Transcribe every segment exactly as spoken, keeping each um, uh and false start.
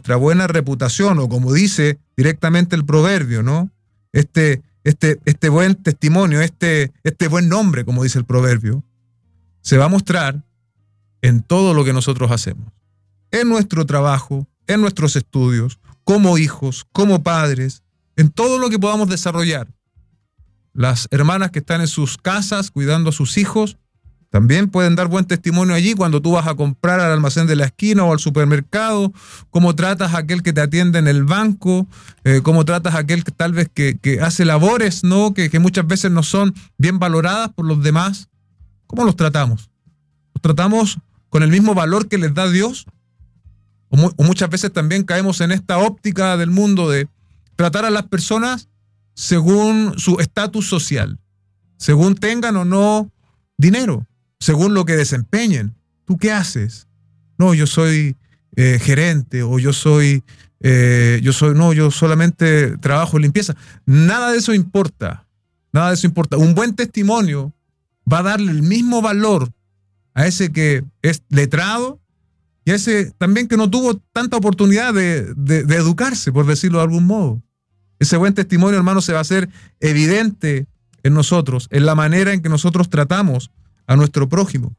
nuestra buena reputación, o como dice directamente el proverbio, ¿no? Este, este, este buen testimonio, este, este buen nombre, como dice el proverbio, se va a mostrar en todo lo que nosotros hacemos. En nuestro trabajo, en nuestros estudios, como hijos, como padres, en todo lo que podamos desarrollar. Las hermanas que están en sus casas cuidando a sus hijos también pueden dar buen testimonio allí cuando tú vas a comprar al almacén de la esquina o al supermercado, cómo tratas a aquel que te atiende en el banco, eh, cómo tratas a aquel que tal vez que, que hace labores, ¿no? Que, que muchas veces no son bien valoradas por los demás. ¿Cómo los tratamos? ¿Los tratamos con el mismo valor que les da Dios? O, mu- o muchas veces también caemos en esta óptica del mundo de tratar a las personas según su estatus social, según tengan o no dinero, según lo que desempeñen. ¿Tú qué haces? No, yo soy eh, gerente, o yo soy, eh, yo soy, no, yo solamente trabajo en limpieza. Nada de eso importa, nada de eso importa. Un buen testimonio va a darle el mismo valor a ese que es letrado y a ese también que no tuvo tanta oportunidad de, de, de educarse, por decirlo de algún modo. Ese buen testimonio, hermano, se va a hacer evidente en nosotros, en la manera en que nosotros tratamos a nuestro prójimo.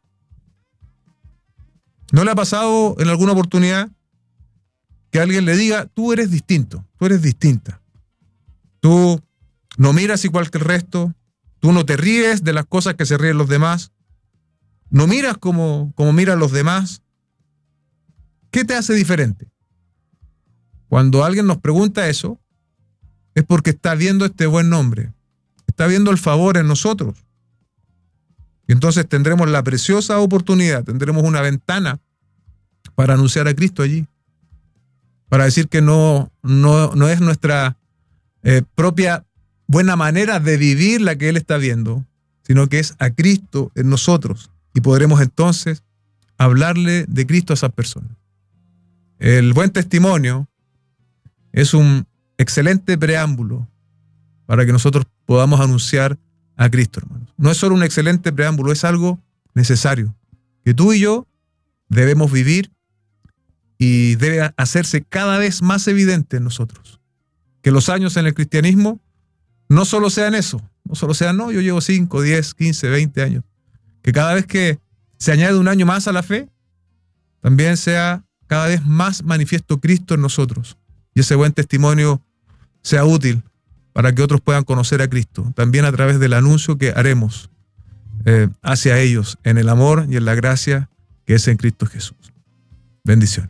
¿No le ha pasado en alguna oportunidad que alguien le diga, tú eres distinto, tú eres distinta? Tú no miras igual que el resto, tú no te ríes de las cosas que se ríen los demás, no miras como, como miran los demás. ¿Qué te hace diferente? Cuando alguien nos pregunta eso, es porque está viendo este buen nombre, está viendo el favor en nosotros. Y entonces tendremos la preciosa oportunidad, tendremos una ventana para anunciar a Cristo allí, para decir que no, no, no es nuestra eh, propia buena manera de vivir la que Él está viendo, sino que es a Cristo en nosotros, y podremos entonces hablarle de Cristo a esas personas. El buen testimonio es un excelente preámbulo para que nosotros podamos anunciar a Cristo, hermanos. No es solo un excelente preámbulo, es algo necesario que tú y yo debemos vivir y debe hacerse cada vez más evidente en nosotros. Que los años en el cristianismo no solo sean eso, no solo sean, no, yo llevo cinco, diez, quince, veinte años. Que cada vez que se añade un año más a la fe, también sea cada vez más manifiesto Cristo en nosotros. Y ese buen testimonio sea útil para que otros puedan conocer a Cristo, también a través del anuncio que haremos eh, hacia ellos, en el amor y en la gracia que es en Cristo Jesús. Bendiciones.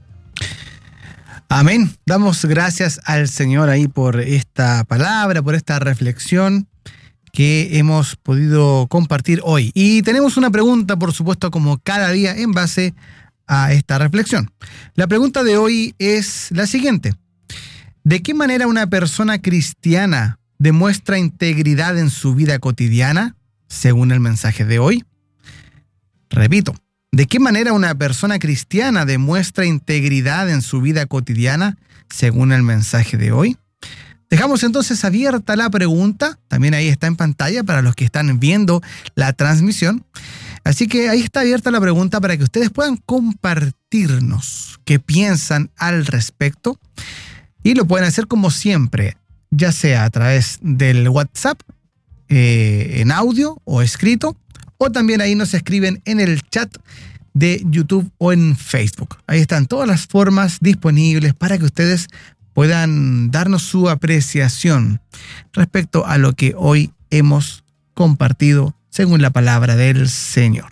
Amén. Damos gracias al Señor ahí por esta palabra, por esta reflexión que hemos podido compartir hoy. Y tenemos una pregunta, por supuesto, como cada día, en base a esta reflexión. La pregunta de hoy es la siguiente. ¿De qué manera una persona cristiana demuestra integridad en su vida cotidiana, según el mensaje de hoy? Repito, ¿de qué manera una persona cristiana demuestra integridad en su vida cotidiana, según el mensaje de hoy? Dejamos entonces abierta la pregunta, también ahí está en pantalla para los que están viendo la transmisión. Así que ahí está abierta la pregunta para que ustedes puedan compartirnos qué piensan al respecto. Y lo pueden hacer como siempre, ya sea a través del WhatsApp, eh, en audio o escrito, o también ahí nos escriben en el chat de YouTube o en Facebook. Ahí están todas las formas disponibles para que ustedes puedan darnos su apreciación respecto a lo que hoy hemos compartido según la palabra del Señor.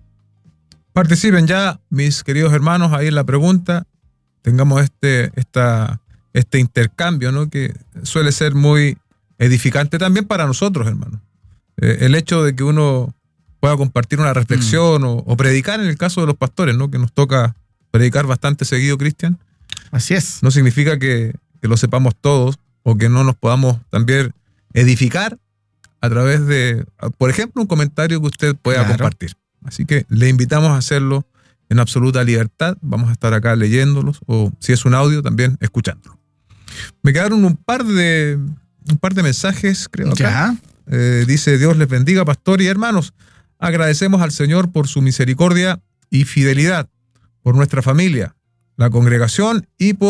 Participen ya, mis queridos hermanos, ahí en la pregunta. Tengamos este, esta, este intercambio, ¿no? Que suele ser muy edificante también para nosotros, hermanos. Eh, el hecho de que uno pueda compartir una reflexión mm. o, o predicar, en el caso de los pastores, ¿no? Que nos toca predicar bastante seguido, Cristian. Así es. No significa que, que lo sepamos todos o que no nos podamos también edificar a través de, por ejemplo, un comentario que usted pueda claro. compartir. Así que le invitamos a hacerlo en absoluta libertad. Vamos a estar acá leyéndolos o si es un audio también escuchándolo. Me quedaron un par de, un par de mensajes, creo acá. Eh, dice, Dios les bendiga, pastor y hermanos. Agradecemos al Señor por su misericordia y fidelidad, por nuestra familia, la congregación y por